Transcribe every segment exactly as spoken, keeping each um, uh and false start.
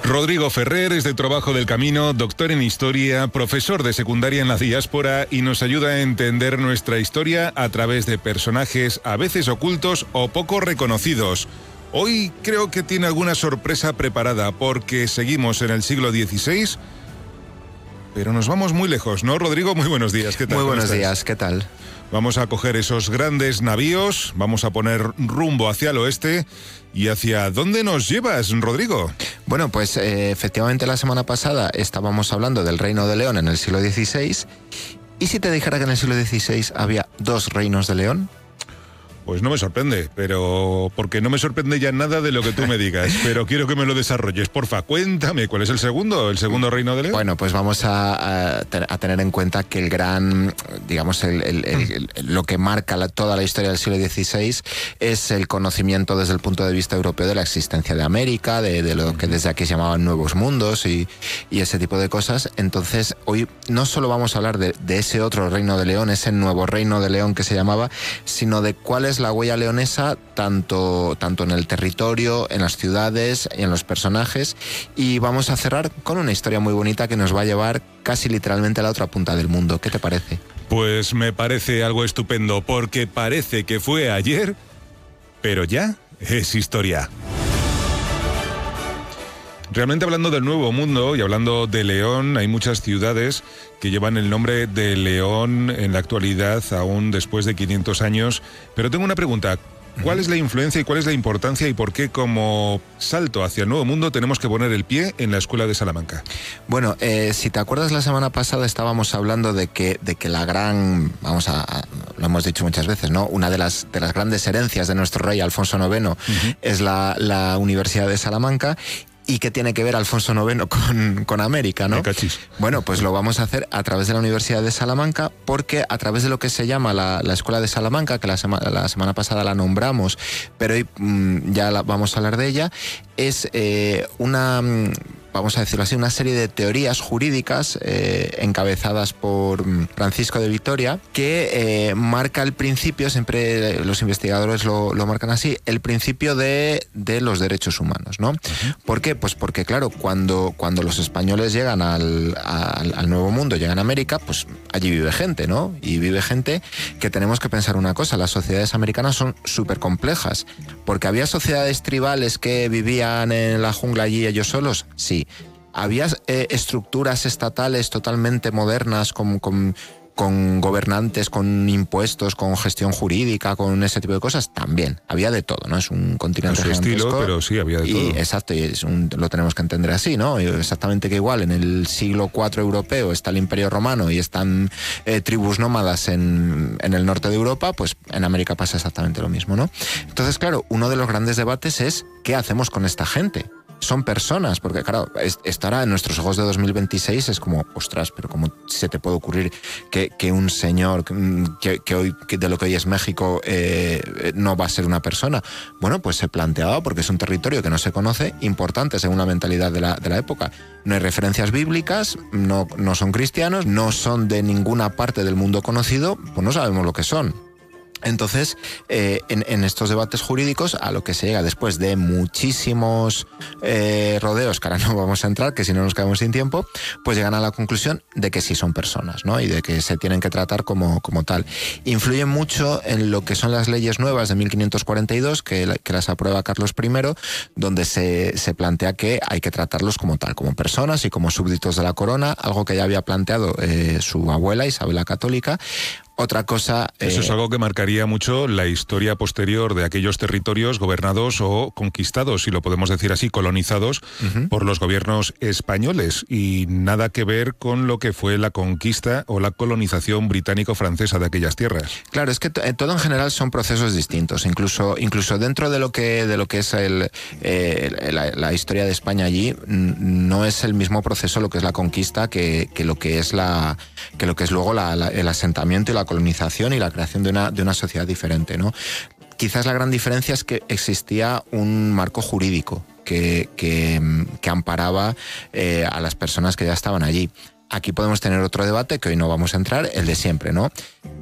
Rodrigo Ferrer es de Trabajo del Camino, doctor en Historia, profesor de secundaria en la diáspora y nos ayuda a entender nuestra historia a través de personajes a veces ocultos o poco reconocidos. Hoy creo que tiene alguna sorpresa preparada porque seguimos en el siglo dieciséis, pero nos vamos muy lejos, ¿no, Rodrigo? Muy buenos días, ¿qué tal? Muy buenos días, ¿qué tal? Vamos a coger esos grandes navíos, vamos a poner rumbo hacia el oeste. ¿Y hacia dónde nos llevas, Rodrigo? Bueno, pues eh, efectivamente la semana pasada estábamos hablando del Reino de León en el siglo dieciséis. ¿Y si te dijera que en el siglo dieciséis había dos reinos de León? Pues no me sorprende, pero porque no me sorprende ya nada de lo que tú me digas, pero quiero que me lo desarrolles, porfa, cuéntame, ¿cuál es el segundo, el segundo reino de León? Bueno, pues vamos a, a, a tener en cuenta que el gran, digamos, el, el, el, el, lo que marca la, toda la historia del siglo dieciséis es el conocimiento desde el punto de vista europeo de la existencia de América, de, de lo que desde aquí se llamaban nuevos mundos y, y ese tipo de cosas. Entonces, hoy no solo vamos a hablar de, de ese otro reino de León, ese nuevo reino de León que se llamaba, sino de cuál es la huella leonesa tanto, tanto en el territorio, en las ciudades y en los personajes. Y vamos a cerrar con una historia muy bonita que nos va a llevar casi literalmente a la otra punta del mundo. ¿Qué te parece? Pues me parece algo estupendo, porque parece que fue ayer, pero ya es historia. Realmente, hablando del Nuevo Mundo y hablando de León, hay muchas ciudades que llevan el nombre de León en la actualidad, aún después de quinientos años. Pero tengo una pregunta. ¿Cuál es la influencia y cuál es la importancia y por qué como salto hacia el Nuevo Mundo tenemos que poner el pie en la Escuela de Salamanca? Bueno, eh, si te acuerdas, la semana pasada estábamos hablando de que, de que la gran, vamos a, a, lo hemos dicho muchas veces, ¿no? Una de las, de las grandes herencias de nuestro rey Alfonso noveno uh-huh. es la, la Universidad de Salamanca. ¿Y qué tiene que ver Alfonso noveno con, con América, no? Bueno, pues lo vamos a hacer a través de la Universidad de Salamanca, porque a través de lo que se llama la, la Escuela de Salamanca, que la, sema, la semana pasada la nombramos, pero hoy mmm, ya la, vamos a hablar de ella, es eh, una... Mmm, vamos a decirlo así, una serie de teorías jurídicas eh, encabezadas por Francisco de Vitoria, que eh, marca el principio, siempre los investigadores lo, lo marcan así, el principio de, de los derechos humanos, ¿no? Uh-huh. ¿Por qué? Pues porque, claro, cuando, cuando los españoles llegan al, al, al Nuevo Mundo, llegan a América, pues allí vive gente, ¿no? Y vive gente que tenemos que pensar una cosa, las sociedades americanas son súper complejas, porque había sociedades tribales que vivían en la jungla allí ellos solos, sí. ¿Había eh, estructuras estatales totalmente modernas con, con, con gobernantes, con impuestos, con gestión jurídica, con ese tipo de cosas? También. Había de todo, ¿no? Es un continente gigantesco. Estilo, pero sí, había de y, todo. Exacto, y es un, lo tenemos que entender así, ¿no? Exactamente que igual en el siglo cuatro europeo está el Imperio Romano y están eh, tribus nómadas en, en el norte de Europa, pues en América pasa exactamente lo mismo, ¿no? Entonces, claro, uno de los grandes debates es ¿qué hacemos con esta gente? Son personas, porque claro, estar en nuestros ojos de dos mil veintiséis es como, ostras, pero ¿cómo se te puede ocurrir que, que un señor que, que hoy que de lo que hoy es México eh, no va a ser una persona? Bueno, pues se planteaba, porque es un territorio que no se conoce, importante según la mentalidad de la, de la época. No hay referencias bíblicas, no, no son cristianos, no son de ninguna parte del mundo conocido, pues no sabemos lo que son. Entonces, eh, en, en estos debates jurídicos, a lo que se llega después de muchísimos eh, rodeos, que ahora no vamos a entrar, que si no nos quedamos sin tiempo, pues llegan a la conclusión de que sí son personas, ¿no? Y de que se tienen que tratar como, como tal. Influyen mucho en lo que son las leyes nuevas de mil quinientos cuarenta y dos, que, que las aprueba Carlos primero, donde se, se plantea que hay que tratarlos como tal, como personas y como súbditos de la corona, algo que ya había planteado eh, su abuela, Isabel la Católica. Otra cosa... Eso eh, es algo que marcaría mucho la historia posterior de aquellos territorios gobernados o conquistados, si lo podemos decir así, colonizados uh-huh. por los gobiernos españoles, y nada que ver con lo que fue la conquista o la colonización británico-francesa de aquellas tierras. Claro, es que t- todo en general son procesos distintos, incluso incluso dentro de lo que de lo que es el, eh, la, la historia de España allí, n- no es el mismo proceso lo que es la conquista que, que lo que es la que lo que es luego la, la, el asentamiento y la colonización y la creación de una, de una sociedad diferente, ¿no? Quizás la gran diferencia es que existía un marco jurídico que, que, que amparaba eh, a las personas que ya estaban allí. Aquí podemos tener otro debate que hoy no vamos a entrar, el de siempre, ¿no?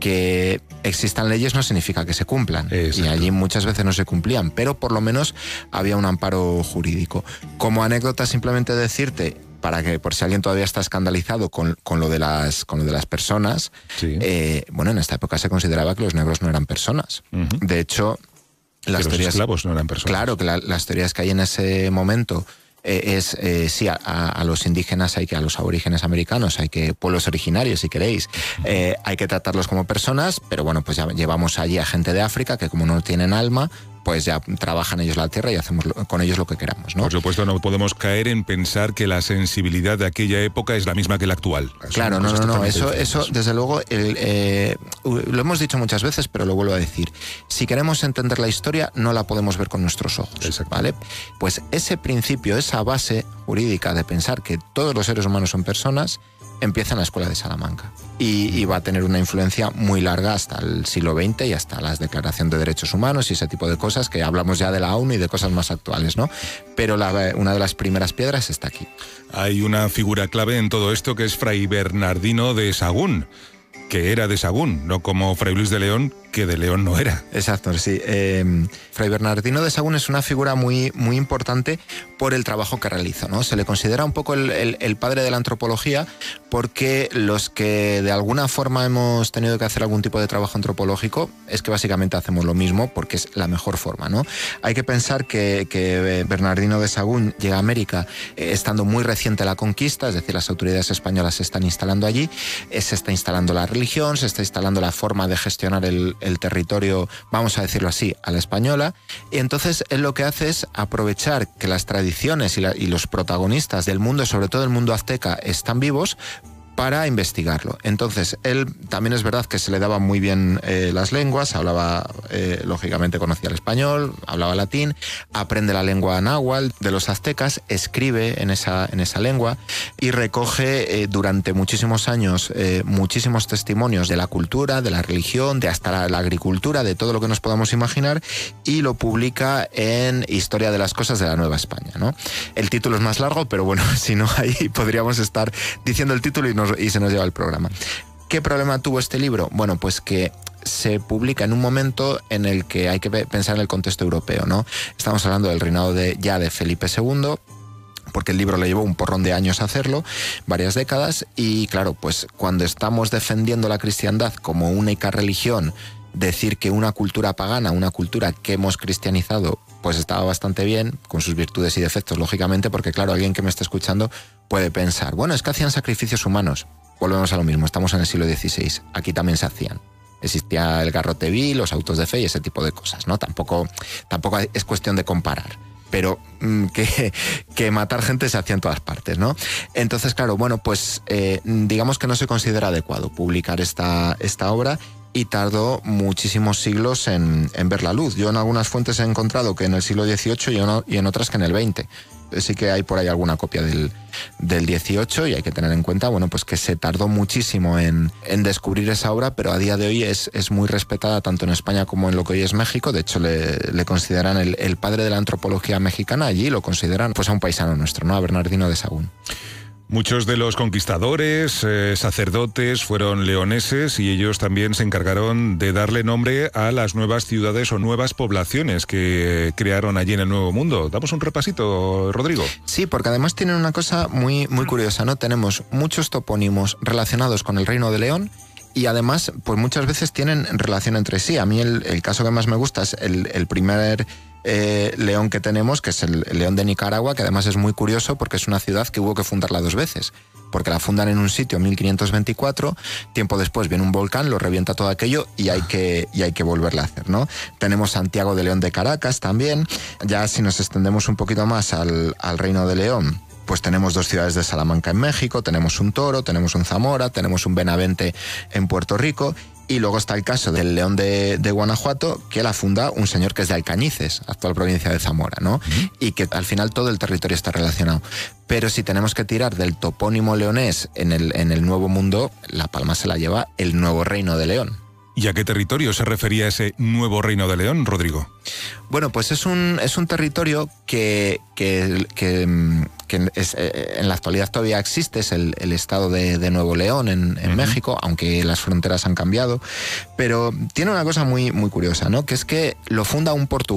Que existan leyes no significa que se cumplan. Exacto. Y allí muchas veces no se cumplían, pero por lo menos había un amparo jurídico. Como anécdota, simplemente decirte, para que por si alguien todavía está escandalizado con, con, lo, de las, con lo de las personas, sí. eh, bueno, en esta época se consideraba que los negros no eran personas. Uh-huh. De hecho, las que teorías, los esclavos no eran personas. Claro, que la, las teorías que hay en ese momento eh, es, eh, sí, a, a los indígenas hay que, a los aborígenes americanos, hay que, pueblos originarios, si queréis, eh, hay que tratarlos como personas, pero bueno, pues ya llevamos allí a gente de África que como no tienen alma, pues ya trabajan ellos la tierra y hacemos con ellos lo que queramos, ¿no? Por supuesto, no podemos caer en pensar que la sensibilidad de aquella época es la misma que la actual. Claro, no, no, no, eso, eso desde luego, el, eh, lo hemos dicho muchas veces, pero lo vuelvo a decir. Si queremos entender la historia, no la podemos ver con nuestros ojos, exacto. ¿Vale? Pues ese principio, esa base jurídica de pensar que todos los seres humanos son personas, empieza en la Escuela de Salamanca y, y va a tener una influencia muy larga hasta el siglo veinte y hasta la Declaración de Derechos Humanos y ese tipo de cosas que hablamos ya de la ONU y de cosas más actuales, ¿no? Pero la, una de las primeras piedras está aquí. Hay una figura clave en todo esto que es Fray Bernardino de Sahagún, que era de Sahagún, no como Fray Luis de León, que de León no era. Exacto, sí. Eh, Fray Bernardino de Sahagún es una figura muy, muy importante por el trabajo que realiza, ¿no? Se le considera un poco el, el, el padre de la antropología porque los que de alguna forma hemos tenido que hacer algún tipo de trabajo antropológico es que básicamente hacemos lo mismo porque es la mejor forma, ¿no? Hay que pensar que, que Bernardino de Sahagún llega a América eh, estando muy reciente la conquista, es decir, las autoridades españolas se están instalando allí, eh, se está instalando la religión, se está instalando la forma de gestionar el, el territorio, vamos a decirlo así, a la española, y entonces él lo que hace es aprovechar que las tradiciones y, la, y los protagonistas del mundo, sobre todo el mundo azteca, están vivos, para investigarlo. Entonces, él también es verdad que se le daba muy bien eh, las lenguas, hablaba, eh, lógicamente conocía el español, hablaba latín, aprende la lengua náhuatl de los aztecas, escribe en esa, en esa lengua y recoge eh, durante muchísimos años eh, muchísimos testimonios de la cultura, de la religión, de hasta la, la agricultura, de todo lo que nos podamos imaginar, y lo publica en Historia de las Cosas de la Nueva España, ¿no? El título es más largo, pero bueno, si no, ahí podríamos estar diciendo el título y nos y se nos lleva el programa. ¿Qué problema tuvo este libro? Bueno, pues que se publica en un momento en el que hay que pensar en el contexto europeo, ¿no? Estamos hablando del reinado de, ya de Felipe segundo, porque el libro le llevó un porrón de años hacerlo, varias décadas, y claro, pues cuando estamos defendiendo la cristiandad como única religión, decir que una cultura pagana, una cultura que hemos cristianizado, pues estaba bastante bien, con sus virtudes y defectos, lógicamente, porque claro, alguien que me esté escuchando puede pensar, bueno, es que hacían sacrificios humanos. Volvemos a lo mismo, estamos en el siglo dieciséis, aquí también se hacían. Existía el garrote vil, los autos de fe y ese tipo de cosas, ¿no? Tampoco, tampoco es cuestión de comparar, pero mmm, que, que matar gente se hacía en todas partes, ¿no? Entonces, claro, bueno, pues eh, digamos que no se considera adecuado publicar esta, esta obra, y tardó muchísimos siglos en, en ver la luz. Yo en algunas fuentes he encontrado que en el siglo dieciocho y en, y en otras que en el veinte. Sí que hay por ahí alguna copia del, del dieciocho y hay que tener en cuenta, bueno, pues que se tardó muchísimo en, en descubrir esa obra, pero a día de hoy es, es muy respetada tanto en España como en lo que hoy es México. De hecho, le, le consideran el, el padre de la antropología mexicana. Allí lo consideran pues a un paisano nuestro, ¿no? A Bernardino de Sahagún. Muchos de los conquistadores, eh, sacerdotes, fueron leoneses y ellos también se encargaron de darle nombre a las nuevas ciudades o nuevas poblaciones que crearon allí en el Nuevo Mundo. ¿Damos un repasito, Rodrigo? Sí, porque además tienen una cosa muy, muy curiosa, ¿no? Tenemos muchos topónimos relacionados con el Reino de León y además, pues muchas veces tienen relación entre sí. A mí el, el caso que más me gusta es el, el primer... Eh, león que tenemos, que es el, el León de Nicaragua, que además es muy curioso porque es una ciudad que hubo que fundarla dos veces, porque la fundan en un sitio en mil quinientos veinticuatro, tiempo después viene un volcán, lo revienta todo aquello y hay que, y hay que volverla a hacer, ¿no? Tenemos Santiago de León de Caracas también. Ya si nos extendemos un poquito más al, al Reino de León, pues tenemos dos ciudades de Salamanca en México, tenemos un Toro, tenemos un Zamora, tenemos un Benavente en Puerto Rico. Y luego está el caso del León de, de Guanajuato, que la funda un señor que es de Alcañices, actual provincia de Zamora, ¿no? Uh-huh. Y que al final todo el territorio está relacionado. Pero si tenemos que tirar del topónimo leonés en el, en el Nuevo Mundo, la palma se la lleva el Nuevo Reino de León. ¿Y a qué territorio se refería ese Nuevo Reino de León, Rodrigo? Bueno, pues es un, es un territorio que, que, que que es, eh, en la actualidad todavía existe, es el, el estado de, de Nuevo León en, en uh-huh. México, aunque las fronteras han cambiado, pero tiene una cosa muy, muy curiosa, ¿no? Que es que lo funda un portugués